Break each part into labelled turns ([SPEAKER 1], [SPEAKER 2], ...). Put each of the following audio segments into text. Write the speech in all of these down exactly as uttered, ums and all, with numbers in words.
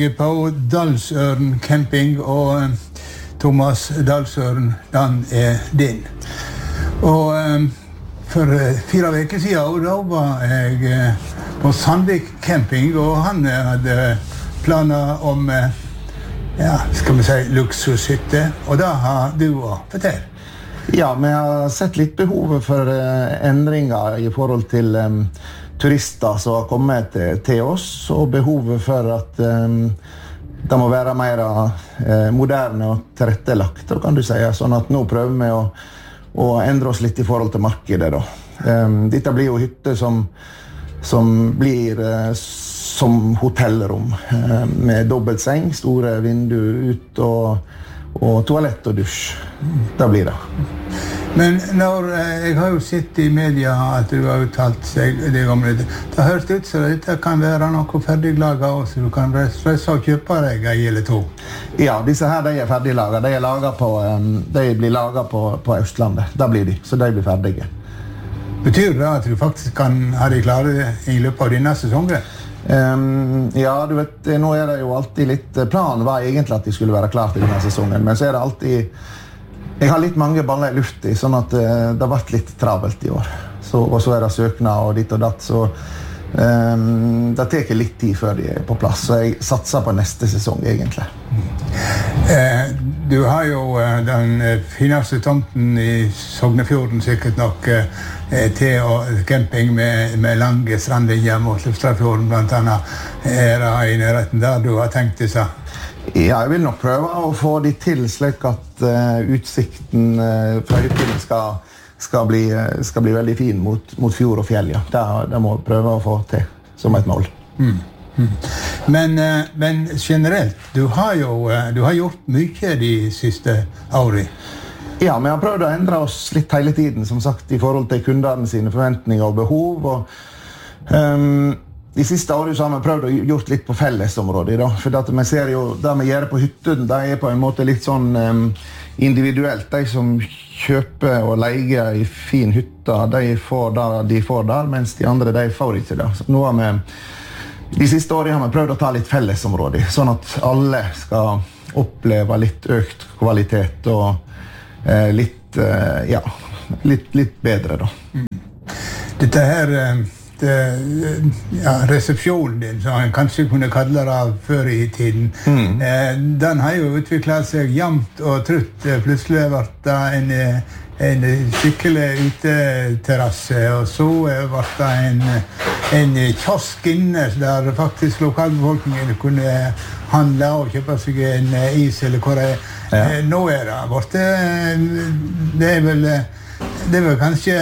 [SPEAKER 1] På Dalsøren camping, og Thomas Dalsøren, den er din. Og for fire veker siden, da var jeg på Sandvik camping, og han hadde planer om, ja, skal vi si, luksushytte, og da har du å fortelle.
[SPEAKER 2] Ja, vi har sett litt behovet for endringer i forhold til um, turister som har kommet til, til oss, og behovet for at um, det må være mer uh, moderne og tilrettelagt, kan du si. Sånn at nå prøver vi å, å endre oss litt i forhold til markedet. Da. Um, dette blir jo hytter som, som blir uh, som hotellrom, uh, med dobbelt seng, store vinduer ut og, og toalett og dusj. Det blir det.
[SPEAKER 1] Men når, jeg har jo sett i media at du har uttalt seg det om det. Det høres ut som dette kan være noe ferdiglaget også, du kan reise og kjøpe deg en eller to.
[SPEAKER 2] Ja, disse her de er ferdiglaget. De, er laget på, de blir laget på, på Østlandet. Da blir de, så de blir ferdige.
[SPEAKER 1] Betyr det at du faktisk kan ha de klare i løpet av denne sesongen?
[SPEAKER 2] Um, ja, du vet, nå er det jo alltid litt, planen var egentlig at de skulle være klare til denne sesongen, men så er det alltid, jeg har litt mange baller i luft i, sånn at uh, det har vært litt travelt i år. Så, og så er det søknad og ditt og datt, så um, det tar litt tid før de er på plass, så jeg satser på neste sesong egentlig.
[SPEAKER 1] Eh, du har jo eh, den fineste tomten i Sognefjorden sikkert nok eh, til og camping med, med lange strandlinjer mot Lufstrafjorden blant annet. Er det i nærheten der du har tenkt det seg?
[SPEAKER 2] Ja, jeg vil nok prøve å få de til slik at uh, utsikten uh, fra hytten skal, skal, bli, uh, skal bli veldig fin mot, mot fjord og fjell. Ja. Det, det må jeg prøve å få til som et mål.
[SPEAKER 1] Mm. Mm. Men, uh, men generelt, du har jo uh, du har gjort mye de siste årene.
[SPEAKER 2] Ja, vi har prøvd å endre oss litt hele tiden, som sagt, i forhold til kundene sine forventninger og behov. Og, um, de siste årene så har vi prøvd å gjort litt på fellesområdet da, for at vi ser jo, det vi gjør på hytten, det er på en måte litt sånn um, individuelt. De som kjøper og leier i fin hytte, de får det de får der, mens de andre, de får ikke det. Så nå har vi, de siste årene har vi prøvd å ta litt fellesområde, sånn at alle skal oppleve litt økt kvalitet og eh, litt, eh, ja, litt, litt bedre da.
[SPEAKER 1] Mm. Dette her... Eh ja, resepsjonen din, som han kanskje kunne kalle det før i tiden, mm. eh, den har jo utviklet seg jevnt og trutt. Plutselig ble det en, en skikkelig uteterrasse, og så ble det en, en kiosk inne, der faktisk lokalbefolkningen kunne handle og kjøpe seg en is eller hva det er. Ja. Eh, nå er det borte. Det er vel, det er vel kanskje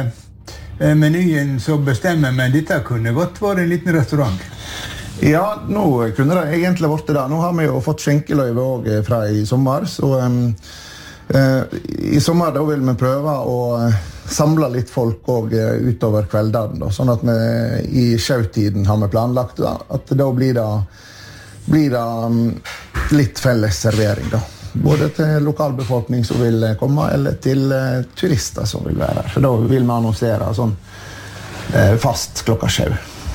[SPEAKER 1] menyen som bestemmer, men dette kunne godt være en liten restaurant.
[SPEAKER 2] Ja, nå kunne det egentlig vært det. Nå har vi jo fått skjenkeløyve også fra i sommer, så um, uh, i sommer da vil vi prøve å samle litt folk også, uh, utover kveldene, da, sånn at vi i sjautiden har vi planlagt da, at da blir det, blir det um, litt felles servering da. Både til lokalbefolkning som vil komme, eller til uh, turister som vil være her. For da vil vi annonsere sånn uh, fast klokka sju.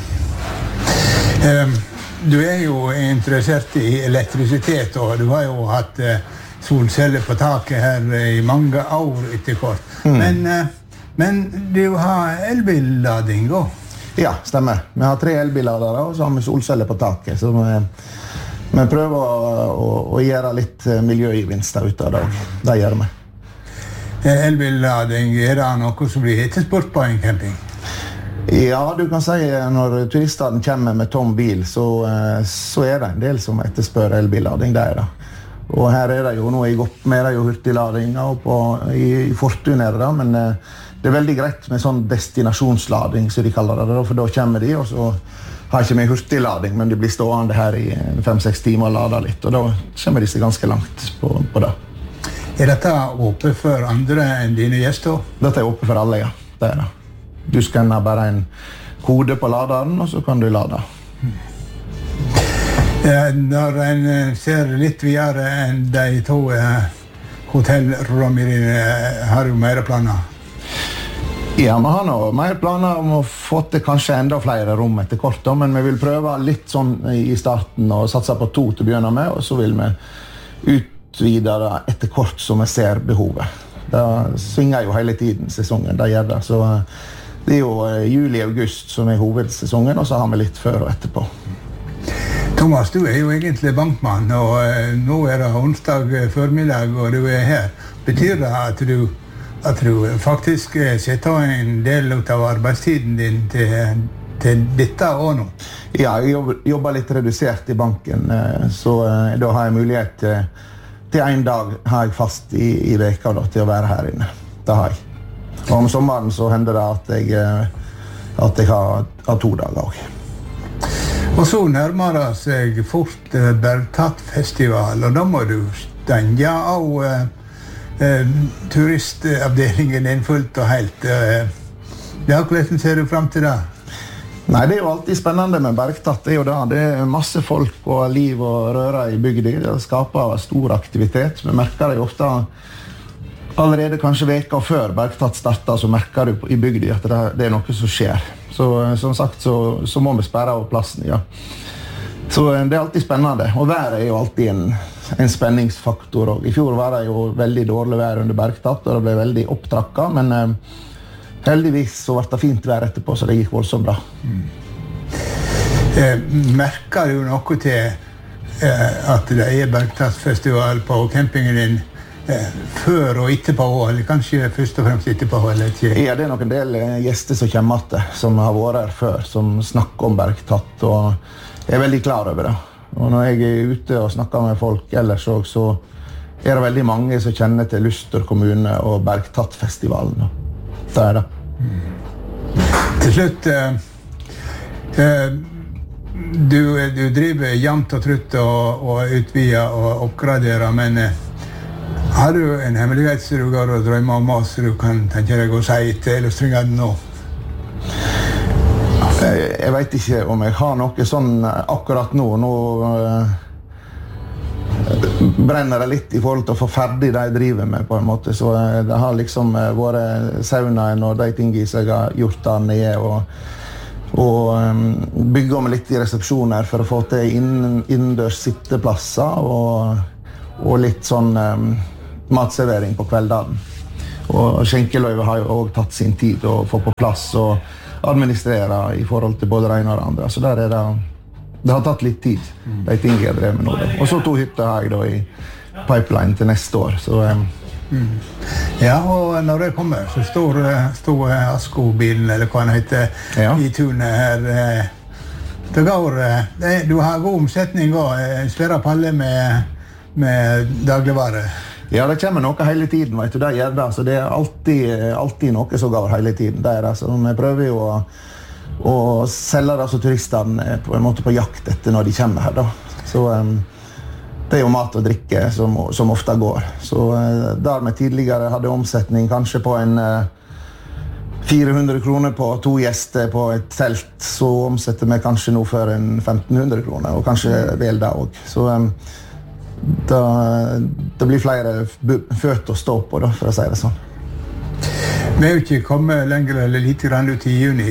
[SPEAKER 1] Um, du er jo interessert i elektrisitet, og du har jo hatt uh, solceller på taket her i mange år etter kort. Mm. Men, uh, men du har elbillading også?
[SPEAKER 2] Ja, stemmer. Vi har tre elbilladere, og så har vi solceller på taket. Så vi Men prøver å, å, å gjøre litt miljøgevinster ut av det. Det gjør vi.
[SPEAKER 1] Elbillading, er det noe som blir etterspurt på en camping?
[SPEAKER 2] Ja, du kan si når turistene kommer med tom bil, så, så er det en del som etterspør elbillading. Det er det. Og her er det jo noe i godt med det, jo hurtiglading og på, i, i Fortun er det, men det er veldig greit med sånn destinasjonslading, som de kaller det, for da kommer de, og så har ikke med hurtiglading, men de blir stående her i fem-seks timer og lader litt, og da kommer de seg ganske langt på, på det.
[SPEAKER 1] Er dette åpent for andre enn dine gjester?
[SPEAKER 2] Dette er åpent for alle, ja. Det er det. Du skanner bare en kode på laderen, og så kan du lade.
[SPEAKER 1] Når en ser litt videre enn de to hotellrommene dine, har du mer planer?
[SPEAKER 2] Ja, vi har nå mer planer om å få til kanskje enda flere rom etter kort, da, men vi vil prøve litt sånn i starten og satse på to til å begynne med, og så vil vi utvide det etter kort som vi ser behovet. Det svinger jo hele tiden sesongen, det gjør det. Så det er jo juli-august som er hovedsesongen, og så har vi litt før og etterpå.
[SPEAKER 1] Thomas, du er jo egentlig bankmann, og nå er det onsdag formiddag, og du er her. Betyr det at du at du faktisk setter en del av arbeidstiden din til, til dette og nå?
[SPEAKER 2] Ja, jeg jobber, jobber litt redusert i banken, så da har jeg mulighet til, til en dag har jeg fast i, i veka da, til å være her inne. Det har jeg. Og om sommeren så hender det at jeg, at jeg har, har to dager også.
[SPEAKER 1] Og så nærmer det seg fort Bergtatt-festival, og da må du stenge av Uh, turistavdelingen er fullt og helt. Uh, ja, hvordan ser du frem til det?
[SPEAKER 2] Nei, det er jo alltid spennende med Bergtatt. Det er jo det. Det er masse folk og liv og rører i bygda. Det skaper stor aktivitet. Vi merker det jo ofte allerede kanskje veka før Bergtatt starter, så merker du i bygda at det, det er noe som skjer. Så som sagt så, så må vi sperre av plassen, ja. Så det er alltid spennende. Og været er jo alltid en en spenningsfaktor. Og i fjor var det jo veldig dårlig vær under Bergtatt, og det ble veldig opptrakket, men eh, heldigvis så ble det fint vær etterpå, så det gikk voldsomt bra. Mm.
[SPEAKER 1] Eh, merker du noe til eh, at det er Bergtatt-festival på campingen din eh, før og etterpå, eller kanskje først og fremst etterpå, eller ikke?
[SPEAKER 2] Ja, det er nok en del gjester som kommer til, som har vært her før, som snakker om Bergtatt, og jeg er veldig klar over det. Og når jeg er ute og snakker med folk ellers også, så er det veldig mange som kjenner til Luster kommune og Bergtatt-festivalen. Det er det.
[SPEAKER 1] Mm. Til slutt, eh, eh, du, du driver jevnt og trutt og, og utvider og oppgraderer, men eh, har du en hemmelighet som du går og drømmer om oss, så du kan tenke deg å si til illustringene nå?
[SPEAKER 2] Jeg vet ikke om jeg har noe sånn akkurat nå. Nå uh, brenner det litt i forhold til å få ferdig det jeg driver med, på en måte. Så uh, det har liksom uh, vært saunaen og de tingene som jeg har gjort der nede, og, og um, bygge om litt i resepsjoner for å få til inn, innendørs sitteplasser, og, og litt sånn um, matservering på kveldene. Og skjenkeløyve har jo også tatt sin tid å få på plass, og administrere i forhold til både det ene og det andre. Så der er det, det har tatt litt tid, de tingene jeg drev med nå. Og så to hytter har jeg da i pipeline til neste år. Så, um.
[SPEAKER 1] mm. Ja, og når det kommer, så står, står Asko-bilen, eller hva den heter, ja, i tunet her. Det går, det, du har god omsetning og en svære palle med, med dagligvarer.
[SPEAKER 2] Ja, det kommer noe hele tiden, vet du, det gjør det. Så det er alltid, alltid noe som går hele tiden. Det er det. Så vi prøver jo å, å selge det som turistene på en måte på jakt etter når de kommer her, da. Så um, det er jo mat og drikke som, som ofte går. Så uh, der vi tidligere hadde omsetning kanskje på en uh, fire hundre kroner på to gjester på et telt, så omsetter vi kanskje nå for en femten hundre kroner, og kanskje vel det også. Så um, Da, det blir flere føtter å stå på, da, for å si det sånn.
[SPEAKER 1] Vi er jo ikke kommet lenger eller lite grann ut i juni.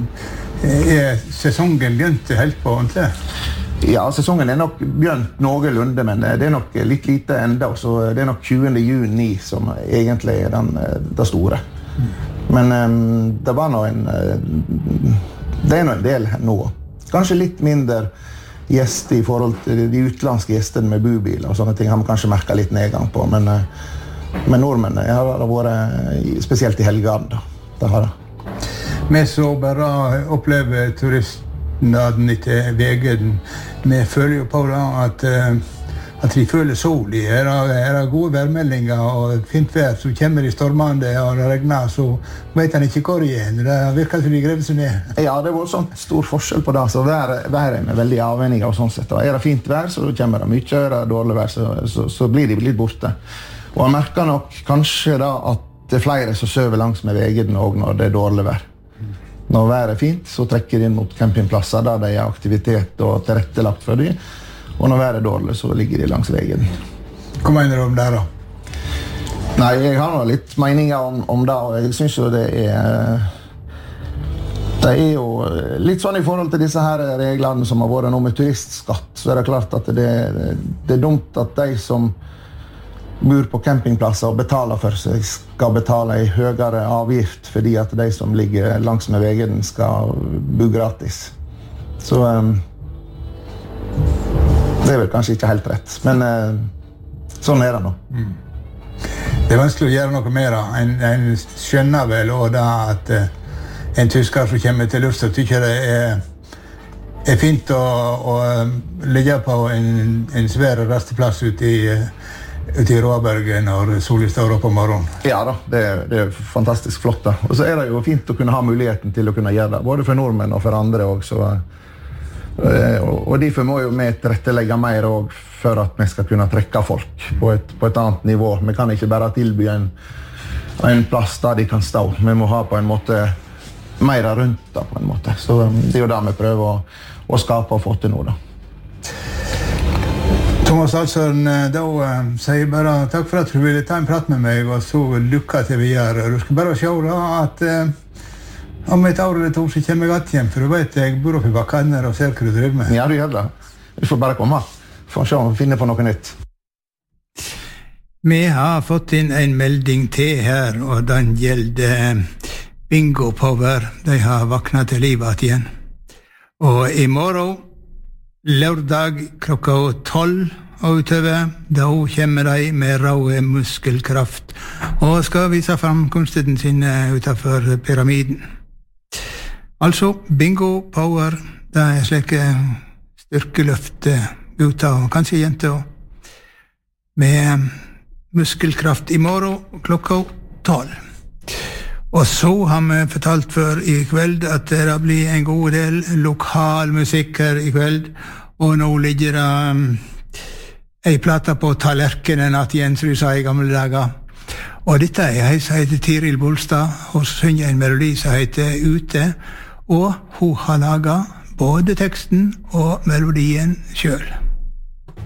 [SPEAKER 1] Er sesongen begynt helt på ordentlig?
[SPEAKER 2] Ja, sesongen er nok begynt noenlunde, men det er nok litt lite enda, så det er nok tjuende juni som egentlig er den, det store. Men um, det var nå en det er nå en del nå. Kanskje litt mindre gjester i forhold til de utlandske gjestene med bubiler og sånne ting har man kanskje merket litt nedgang på, men, men nordmenn har det vært spesielt i helgene da. Det har det.
[SPEAKER 1] Vi så bare opplever turistnaden etter vegen. Vi føler jo på da at, at vi føler sol i. Er det, er det gode værmeldinger og fint vær, så kommer de stormende og det regner, så vet han ikke hvor igjen. Det virker som de grever seg ned.
[SPEAKER 2] Ja, det var sånn stor forskjell på det. Så været er veldig avhengig av sånn sett. Er det fint vær, så kommer det mye. Er det dårlig vær, så, så, så blir de litt borte. Og jeg merker nok kanskje da at det er flere som søver langs med vegen også når det er dårlig vær. Når været er fint, så trekker de inn mot campingplasser der det er aktivitet og tilrettelagt for dem. Og når været er dårlig, så ligger de langs vegen.
[SPEAKER 1] Hva mener du om det da?
[SPEAKER 2] Nei, jeg har nå litt meninger om, om det, og jeg synes jo det er det er jo litt sånn i forhold til disse her reglene som har vært nå med turistskatt, så er det klart at det, det er dumt at de som bor på campingplasser og betaler for seg skal betale en høyere avgift fordi at de som ligger langs med veien skal bo gratis. Så um, det er vel kanskje ikke helt rett, men uh, sånn er det nå.
[SPEAKER 1] Mm. Det er vanskelig å gjøre noe mer. En, en skjønner vel også da at uh, en tysker som kommer til Luster tykker det er, er fint å, å ligge på en, en svær rasteplass ute i, ute i Råberget når solen står opp om morgenen.
[SPEAKER 2] Ja da, det er, det er fantastisk flott da. Og så er det jo fint å kunne ha muligheten til å kunne gjøre det, både for nordmenn og for andre også. Og, og derfor må jo vi tilrettelegge mer også for at vi skal kunne trekke folk på et, på et annet nivå. Vi kan ikke bare tilby en, en plass der de kan stå. Vi må ha på en måte mer rundt da, på en måte. Så det er jo det vi prøver å, å skape og få til nå da.
[SPEAKER 1] Thomas Alsson, da uh, sier jeg bare takk for at du ville ta en prat med meg, og så lykke til videre. Du skal bare se da at uh, om et år eller to så kommer jeg alt hjem, for du vet jeg bor oppe i Bakkaner og ser hva du driver med.
[SPEAKER 2] Ja, du gjør det. Du får bare komme. Får se om vi finner på noe nytt.
[SPEAKER 1] Vi har fått inn en melding til her, og den gjelder Bingo Power. De har vaknet til livet igjen. Og i morgen, lørdag klokka tolv og utover, da kommer de med rå muskelkraft og skal vise frem kunsten sin utenfor pyramiden. Altså, Bingo Power, det er slike styrkeløft gutter og kanskje jenter med muskelkraft i morgen klokka tolv. Og så har vi fortalt før i kveld at det blir en god del lokal musikk her i kveld, og nå ligger det um, ei plate på tallerkenen at Jens Rud sa i gamle dager. Og dette er ei som heter Tiril Bolstad, og synger en melodi som heter Ute, og hun har laget både teksten og melodien selv.